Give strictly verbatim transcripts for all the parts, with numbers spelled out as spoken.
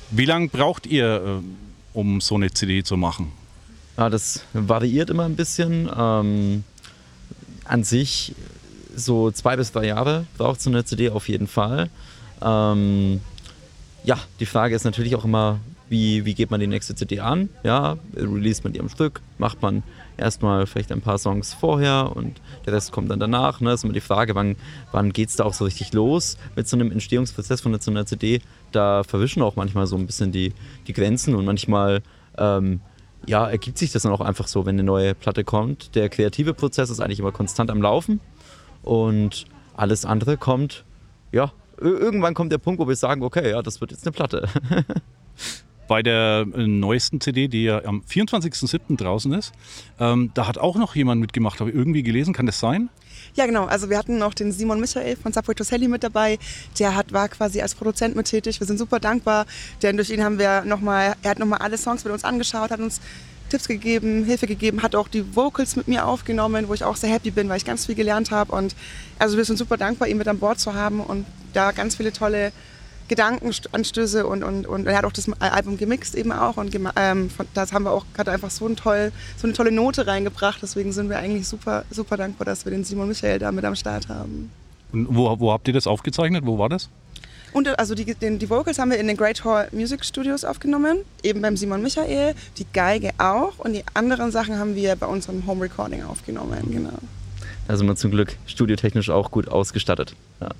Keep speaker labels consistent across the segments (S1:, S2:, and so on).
S1: Wie lange braucht ihr, um so eine C D zu machen?
S2: Ja, das variiert immer ein bisschen. Ähm, an sich so zwei bis drei Jahre braucht so eine C D auf jeden Fall. Ähm, ja, die Frage ist natürlich auch immer, wie, wie geht man die nächste C D an? Ja, release man die am Stück, macht man erstmal vielleicht ein paar Songs vorher und der Rest kommt dann danach. Ne? Das ist immer die Frage, wann, wann geht es da auch so richtig los mit so einem Entstehungsprozess von so einer C D? Da verwischen auch manchmal so ein bisschen die, die Grenzen und manchmal ähm, ja, ergibt sich das dann auch einfach so, wenn eine neue Platte kommt. Der kreative Prozess ist eigentlich immer konstant am Laufen und alles andere kommt, ja, irgendwann kommt der Punkt, wo wir sagen, okay, ja, das wird jetzt eine Platte.
S1: Bei der neuesten C D, die ja am vierundzwanzigsten siebten draußen ist, ähm, da hat auch noch jemand mitgemacht, habe ich irgendwie gelesen, kann das sein?
S3: Ja, genau. Also wir hatten noch den Simon Michael von Subway to Sally mit dabei. Der hat, war quasi als Produzent mit tätig. Wir sind super dankbar, denn durch ihn haben wir nochmal, er hat nochmal alle Songs mit uns angeschaut, hat uns Tipps gegeben, Hilfe gegeben, hat auch die Vocals mit mir aufgenommen, wo ich auch sehr happy bin, weil ich ganz viel gelernt habe. Und also wir sind super dankbar, ihn mit an Bord zu haben und da ganz viele tolle Gedankenanstöße und, und, und er hat auch das Album gemixt eben auch und ähm, das haben wir auch, hat einfach so, ein toll, so eine tolle Note reingebracht, deswegen sind wir eigentlich super, super dankbar, dass wir den Simon Michael da mit am Start haben.
S1: Und wo, wo habt ihr das aufgezeichnet, wo war das?
S3: Und also die, den, die Vocals haben wir in den Great Hall Music Studios aufgenommen, eben beim Simon Michael, die Geige auch und die anderen Sachen haben wir bei unserem Home Recording aufgenommen, genau.
S2: Da sind wir zum Glück studiotechnisch auch gut ausgestattet. Ja.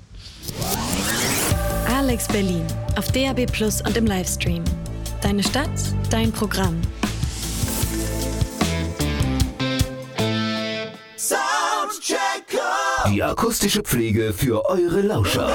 S4: Alex Berlin auf D A B Plus und im Livestream. Deine Stadt, dein Programm.
S5: Die akustische Pflege für eure Lauscher.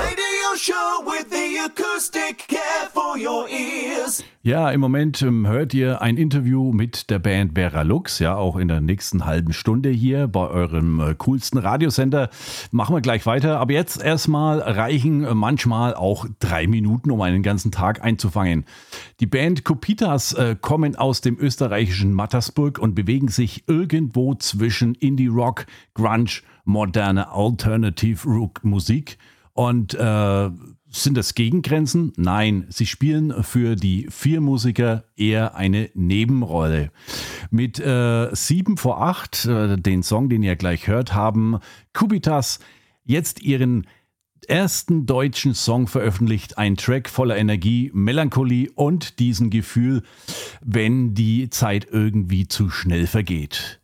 S6: Ja, im Moment ähm, hört ihr ein Interview mit der Band Vera Lux, ja, auch in der nächsten halben Stunde hier bei eurem äh, coolsten Radiosender. Machen wir gleich weiter, aber jetzt erstmal reichen äh, manchmal auch drei Minuten, um einen ganzen Tag einzufangen. Die Band Kopitas äh, kommen aus dem österreichischen Mattersburg und bewegen sich irgendwo zwischen Indie-Rock, Grunge, moderne Alternative-Rock-Musik und äh, sind das Gegengrenzen? Nein, sie spielen für die vier Musiker eher eine Nebenrolle. Mit äh, sieben vor acht, äh, den Song, den ihr gleich hört, haben Kopitas jetzt ihren ersten deutschen Song veröffentlicht. Ein Track voller Energie, Melancholie und diesem Gefühl, wenn die Zeit irgendwie zu schnell vergeht.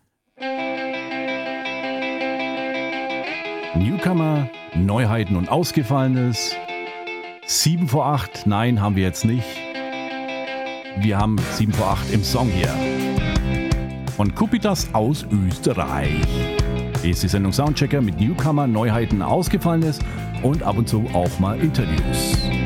S6: Newcomer, Neuheiten und Ausgefallenes. sieben vor acht, nein, haben wir jetzt nicht. Wir haben sieben vor acht im Song hier. Von Kopitas aus Österreich. Hier ist die Sendung Soundchecker mit Newcomer, Neuheiten, Ausgefallenes und ab und zu auch mal Interviews.